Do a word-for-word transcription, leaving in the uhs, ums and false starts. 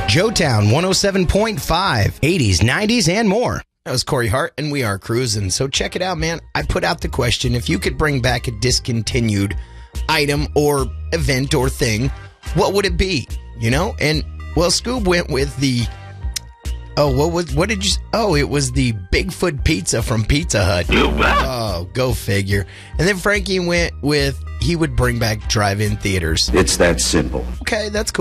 Joetown one oh seven point five, eighties, nineties, and more. That was Corey Hart, and we are cruising. So check it out, man. I put out the question, if you could bring back a discontinued item or event or thing, what would it be? You know? And, well, Scoob went with the... Oh, what was? What did you... Oh, it was the Bigfoot pizza from Pizza Hut. Oh, go figure. And then Frankie went with, he would bring back drive-in theaters. It's that simple. Okay, that's cool.